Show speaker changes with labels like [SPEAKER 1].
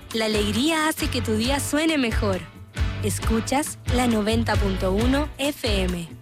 [SPEAKER 1] La alegría hace que tu día suene mejor. Escuchas la 90.1 FM.